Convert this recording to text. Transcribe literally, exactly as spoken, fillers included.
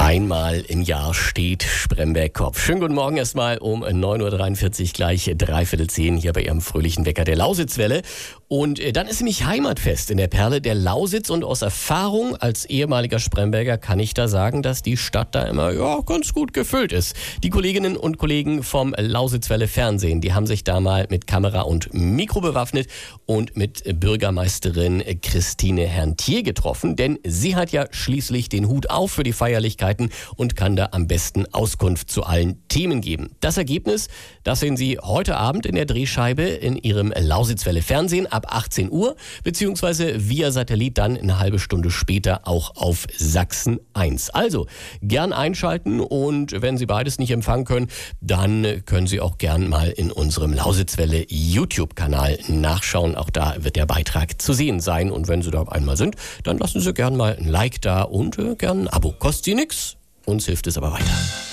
Einmal im Jahr steht Spremberg-Kopf. Schönen guten Morgen erstmal um neun Uhr dreiundvierzig, gleich dreiviertel zehn hier bei Ihrem fröhlichen Wecker der Lausitzwelle. Und dann ist nämlich Heimatfest in der Perle der Lausitz und aus Erfahrung als ehemaliger Spremberger kann ich da sagen, dass die Stadt da immer ja ganz gut gefüllt ist. Die Kolleginnen und Kollegen vom Lausitzwelle Fernsehen, die haben sich da mal mit Kamera und Mikro bewaffnet und mit Bürgermeisterin Christine Herrntier getroffen, denn sie hat ja schließlich den Hut auf für die Feierlichkeiten und kann da am besten Auskunft zu allen Themen geben. Das Ergebnis, das sehen Sie heute Abend in der Drehscheibe in Ihrem Lausitzwelle Fernsehen ab achtzehn Uhr, beziehungsweise via Satellit dann eine halbe Stunde später auch auf Sachsen eins. Also gern einschalten und wenn Sie beides nicht empfangen können, dann können Sie auch gern mal in unserem Lausitzwelle YouTube-Kanal nachschauen. Auch da wird der Beitrag zu sehen sein und wenn Sie da einmal sind, dann lassen Sie gern mal ein Like da und äh, gern ein Abo. Kostet Sie nichts, uns hilft es aber weiter.